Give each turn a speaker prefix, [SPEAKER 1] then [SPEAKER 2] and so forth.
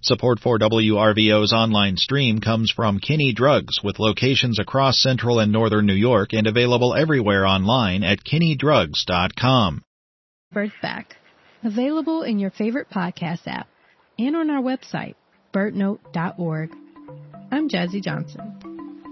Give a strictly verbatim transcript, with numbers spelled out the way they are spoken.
[SPEAKER 1] Support for W R V O's online stream comes from Kinney Drugs, with locations across central and northern New York and available everywhere online at kinney drugs dot com.
[SPEAKER 2] Birth Back, available in your favorite podcast app and on our website, bird note dot org. I'm Jazzy Johnson.